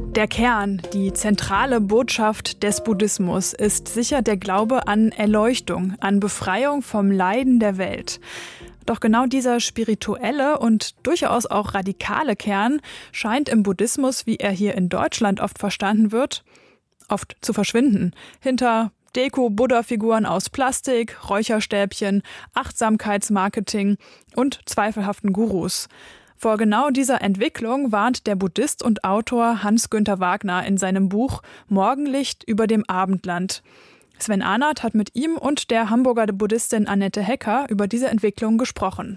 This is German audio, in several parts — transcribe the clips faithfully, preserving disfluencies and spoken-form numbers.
Der Kern, die zentrale Botschaft des Buddhismus ist sicher der Glaube an Erleuchtung, an Befreiung vom Leiden der Welt. Doch genau dieser spirituelle und durchaus auch radikale Kern scheint im Buddhismus, wie er hier in Deutschland oft verstanden wird, oft zu verschwinden. Hinter Deko-Buddha-Figuren aus Plastik, Räucherstäbchen, Achtsamkeitsmarketing und zweifelhaften Gurus. Vor genau dieser Entwicklung warnt der Buddhist und Autor Hans-Günther Wagner in seinem Buch Morgenlicht über dem Abendland. Sven Arnert hat mit ihm und der Hamburger Buddhistin Annette Hecker über diese Entwicklung gesprochen.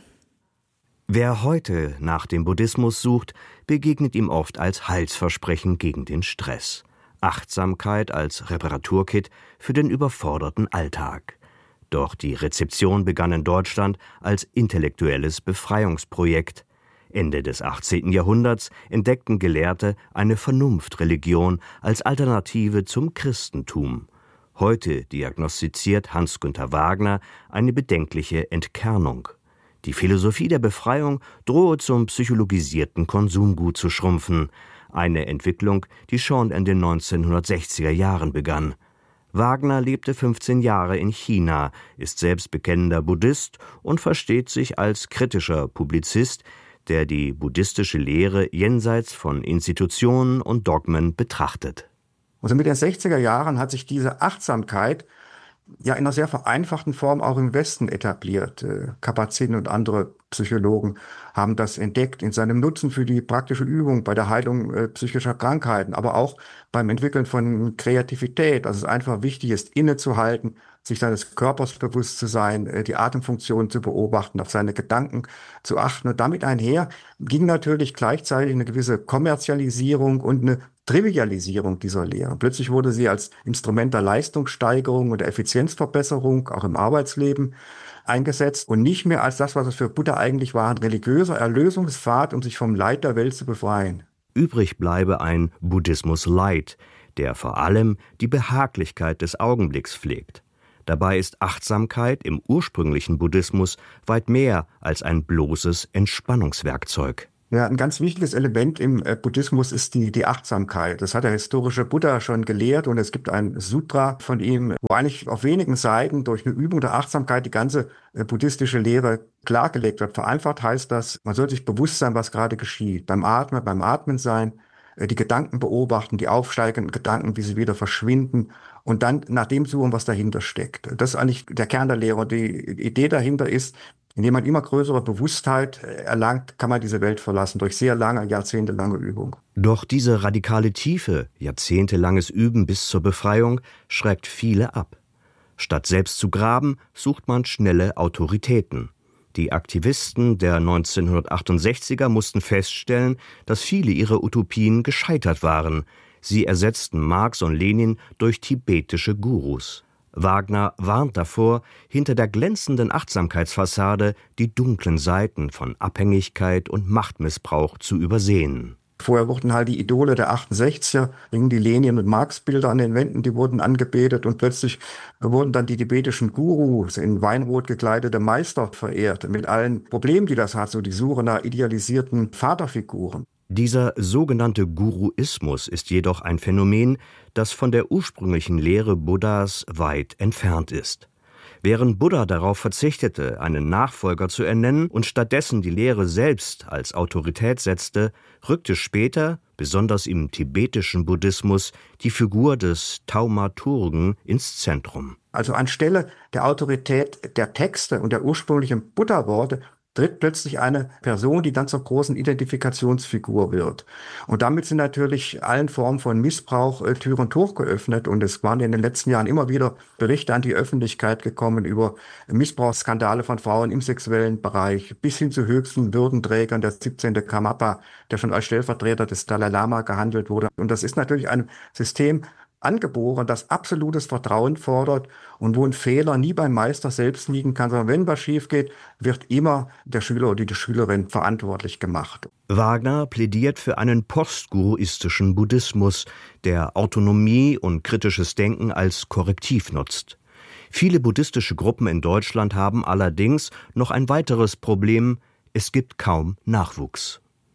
Wer heute nach dem Buddhismus sucht, begegnet ihm oft als Heilsversprechen gegen den Stress. Achtsamkeit als Reparaturkit für den überforderten Alltag. Doch die Rezeption begann in Deutschland als intellektuelles Befreiungsprojekt. Ende des achtzehnten Jahrhunderts entdeckten Gelehrte eine Vernunftreligion als Alternative zum Christentum. Heute diagnostiziert Hans-Günther Wagner eine bedenkliche Entkernung. Die Philosophie der Befreiung drohe zum psychologisierten Konsumgut zu schrumpfen. Eine Entwicklung, die schon in den neunzehnhundertsechziger Jahren begann. Wagner lebte fünfzehn Jahre in China, ist selbst bekennender Buddhist und versteht sich als kritischer Publizist, der die buddhistische Lehre jenseits von Institutionen und Dogmen betrachtet. Also mit den sechziger Jahren hat sich diese Achtsamkeit ja in einer sehr vereinfachten Form auch im Westen etabliert. Kabat-Zinn und andere Psychologen haben das entdeckt in seinem Nutzen für die praktische Übung bei der Heilung äh, psychischer Krankheiten, aber auch beim Entwickeln von Kreativität. Also es einfach wichtig ist, innezuhalten, sich seines Körpers bewusst zu sein, äh, die Atemfunktion zu beobachten, auf seine Gedanken zu achten. Und damit einher ging natürlich gleichzeitig eine gewisse Kommerzialisierung und eine Trivialisierung dieser Lehre. Plötzlich wurde sie als Instrument der Leistungssteigerung und der Effizienzverbesserung, auch im Arbeitsleben, eingesetzt und nicht mehr als das, was es für Buddha eigentlich war, ein religiöser Erlösungspfad, um sich vom Leid der Welt zu befreien. Übrig bleibe ein Buddhismus Light, der vor allem die Behaglichkeit des Augenblicks pflegt. Dabei ist Achtsamkeit im ursprünglichen Buddhismus weit mehr als ein bloßes Entspannungswerkzeug. Ja, ein ganz wichtiges Element im Buddhismus ist die, die Achtsamkeit. Das hat der historische Buddha schon gelehrt und es gibt ein Sutra von ihm, wo eigentlich auf wenigen Seiten durch eine Übung der Achtsamkeit die ganze buddhistische Lehre klargelegt wird. Vereinfacht heißt das, man soll sich bewusst sein, was gerade geschieht. Beim Atmen, beim Atmen sein, die Gedanken beobachten, die aufsteigenden Gedanken, wie sie wieder verschwinden und dann nach dem suchen, was dahinter steckt. Das ist eigentlich der Kern der Lehre. Die Idee dahinter ist, indem man immer größere Bewusstheit erlangt, kann man diese Welt verlassen, durch sehr lange, jahrzehntelange Übung. Doch diese radikale Tiefe, jahrzehntelanges Üben bis zur Befreiung, schreckt viele ab. Statt selbst zu graben, sucht man schnelle Autoritäten. Die Aktivisten der neunzehnhundertachtundsechziger mussten feststellen, dass viele ihrer Utopien gescheitert waren. Sie ersetzten Marx und Lenin durch tibetische Gurus. Wagner warnt davor, hinter der glänzenden Achtsamkeitsfassade die dunklen Seiten von Abhängigkeit und Machtmissbrauch zu übersehen. Vorher wurden halt die Idole der achtundsechziger, hingen die Lenin- und Marx-Bilder an den Wänden, die wurden angebetet und plötzlich wurden dann die tibetischen Gurus in Weinrot gekleidete Meister verehrt, mit allen Problemen, die das hat, so die Suche nach idealisierten Vaterfiguren. Dieser sogenannte Guruismus ist jedoch ein Phänomen, das von der ursprünglichen Lehre Buddhas weit entfernt ist. Während Buddha darauf verzichtete, einen Nachfolger zu ernennen und stattdessen die Lehre selbst als Autorität setzte, rückte später, besonders im tibetischen Buddhismus, die Figur des Thaumaturgen ins Zentrum. Also anstelle der Autorität der Texte und der ursprünglichen Buddha-Worte tritt plötzlich eine Person, die dann zur großen Identifikationsfigur wird. Und damit sind natürlich allen Formen von Missbrauch äh, Tür und Tor geöffnet. Und es waren in den letzten Jahren immer wieder Berichte an die Öffentlichkeit gekommen über Missbrauchsskandale von Frauen im sexuellen Bereich, bis hin zu höchsten Würdenträgern. Der siebzehnten Karmapa, der schon als Stellvertreter des Dalai Lama gehandelt wurde. Und das ist natürlich ein System angeboren, das absolutes Vertrauen fordert und wo ein Fehler nie beim Meister selbst liegen kann, sondern wenn was schief geht, wird immer der Schüler oder die Schülerin verantwortlich gemacht. Wagner plädiert für einen postguruistischen Buddhismus, der Autonomie und kritisches Denken als Korrektiv nutzt. Viele buddhistische Gruppen in Deutschland haben allerdings noch ein weiteres Problem: Es gibt kaum Nachwuchs.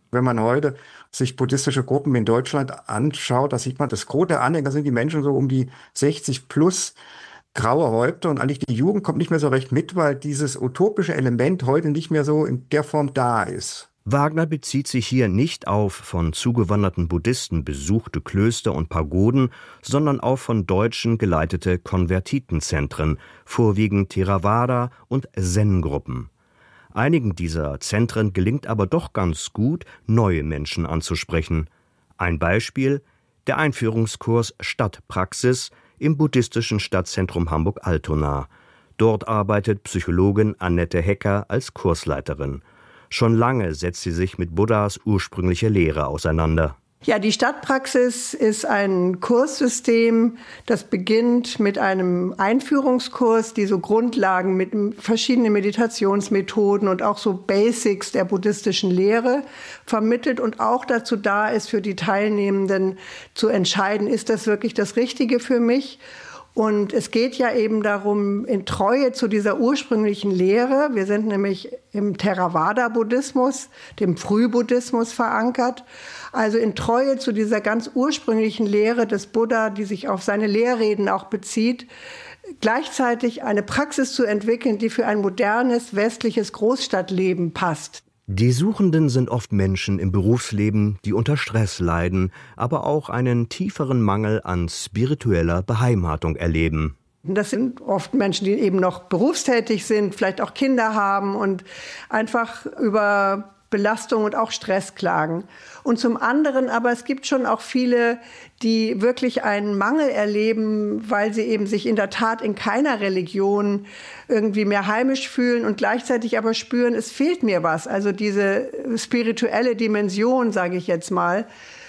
Wenn man heute sich buddhistische Gruppen in Deutschland anschaut, da sieht man, das Gros der Anhänger sind die Menschen so um die sechzig plus, graue Häupter, und eigentlich die Jugend kommt nicht mehr so recht mit, weil dieses utopische Element heute nicht mehr so in der Form da ist. Wagner bezieht sich hier nicht auf von zugewanderten Buddhisten besuchte Klöster und Pagoden, sondern auf von Deutschen geleitete Konvertitenzentren, vorwiegend Theravada- und Zen-Gruppen. Einigen dieser Zentren gelingt aber doch ganz gut, neue Menschen anzusprechen. Ein Beispiel: der Einführungskurs Stadtpraxis im buddhistischen Stadtzentrum Hamburg-Altona. Dort arbeitet Psychologin Annette Hecker als Kursleiterin. Schon lange setzt sie sich mit Buddhas ursprünglicher Lehre auseinander. Ja, die Stadtpraxis ist ein Kurssystem, das beginnt mit einem Einführungskurs, die so Grundlagen mit verschiedenen Meditationsmethoden und auch so Basics der buddhistischen Lehre vermittelt und auch dazu da ist, für die Teilnehmenden zu entscheiden, ist das wirklich das Richtige für mich? Und es geht ja eben darum, in Treue zu dieser ursprünglichen Lehre, wir sind nämlich im Theravada-Buddhismus, dem Frühbuddhismus verankert, also in Treue zu dieser ganz ursprünglichen Lehre des Buddha, die sich auf seine Lehrreden auch bezieht, gleichzeitig eine Praxis zu entwickeln, die für ein modernes westliches Großstadtleben passt. Die Suchenden sind oft Menschen im Berufsleben, die unter Stress leiden, aber auch einen tieferen Mangel an spiritueller Beheimatung erleben. Das sind oft Menschen, die eben noch berufstätig sind, vielleicht auch Kinder haben und einfach über Belastung und auch Stress klagen. Und zum anderen aber, es gibt schon auch viele, die wirklich einen Mangel erleben, weil sie eben sich in der Tat in keiner Religion irgendwie mehr heimisch fühlen und gleichzeitig aber spüren, es fehlt mir was. Also diese spirituelle Dimension, sage ich jetzt mal.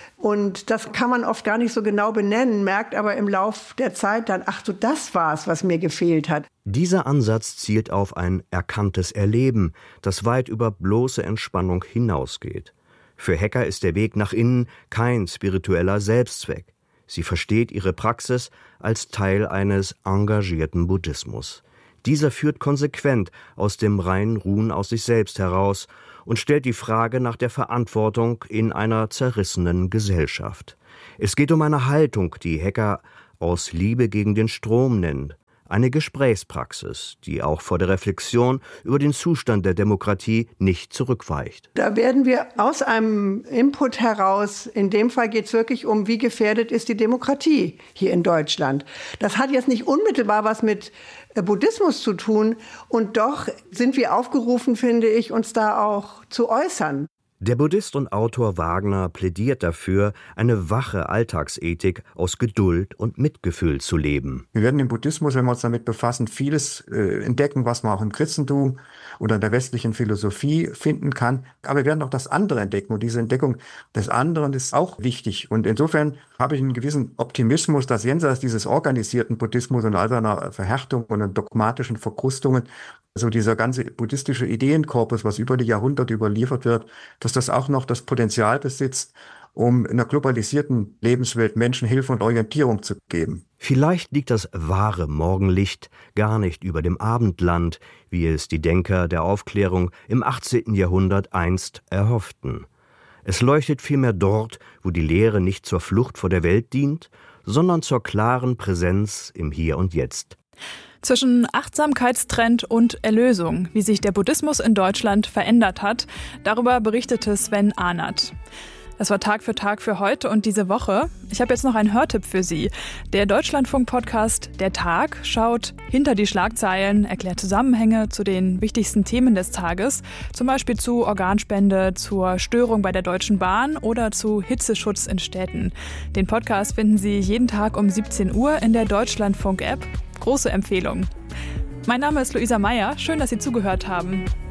Und das kann man oft gar nicht so genau benennen, merkt aber im Lauf der Zeit dann, ach so, das war's, was mir gefehlt hat. Dieser Ansatz zielt auf ein erkanntes Erleben, das weit über bloße Entspannung hinausgeht. Für Hecker ist der Weg nach innen kein spiritueller Selbstzweck. Sie versteht ihre Praxis als Teil eines engagierten Buddhismus. Dieser führt konsequent aus dem reinen Ruhen aus sich selbst heraus und stellt die Frage nach der Verantwortung in einer zerrissenen Gesellschaft. Es geht um eine Haltung, die Hecker aus Liebe gegen den Strom nennt. Eine Gesprächspraxis, die auch vor der Reflexion über den Zustand der Demokratie nicht zurückweicht. Da werden wir aus einem Input heraus, in dem Fall geht es wirklich um, wie gefährdet ist die Demokratie hier in Deutschland. Das hat jetzt nicht unmittelbar was mit Buddhismus zu tun und doch sind wir aufgerufen, finde ich, uns da auch zu äußern. Der Buddhist und Autor Wagner plädiert dafür, eine wache Alltagsethik aus Geduld und Mitgefühl zu leben. Wir werden im Buddhismus, wenn wir uns damit befassen, vieles äh, entdecken, was man auch im Christentum oder in der westlichen Philosophie finden kann. Aber wir werden auch das andere entdecken. Und diese Entdeckung des anderen ist auch wichtig. Und insofern habe ich einen gewissen Optimismus, dass jenseits dieses organisierten Buddhismus und all seiner Verhärtung und dogmatischen Verkrustungen, also dieser ganze buddhistische Ideenkorpus, was über die Jahrhunderte überliefert wird, dass das auch noch das Potenzial besitzt, um in einer globalisierten Lebenswelt Menschen Hilfe und Orientierung zu geben. Vielleicht liegt das wahre Morgenlicht gar nicht über dem Abendland, wie es die Denker der Aufklärung im achtzehnten Jahrhundert einst erhofften. Es leuchtet vielmehr dort, wo die Lehre nicht zur Flucht vor der Welt dient, sondern zur klaren Präsenz im Hier und Jetzt. Zwischen Achtsamkeitstrend und Erlösung, wie sich der Buddhismus in Deutschland verändert hat, darüber berichtete Sven Arnert. Das war Tag für Tag für heute und diese Woche. Ich habe jetzt noch einen Hörtipp für Sie. Der Deutschlandfunk-Podcast Der Tag schaut hinter die Schlagzeilen, erklärt Zusammenhänge zu den wichtigsten Themen des Tages, zum Beispiel zu Organspende, zur Störung bei der Deutschen Bahn oder zu Hitzeschutz in Städten. Den Podcast finden Sie jeden Tag um siebzehn Uhr in der Deutschlandfunk-App. Große Empfehlung. Mein Name ist Luisa Meyer. Schön, dass Sie zugehört haben.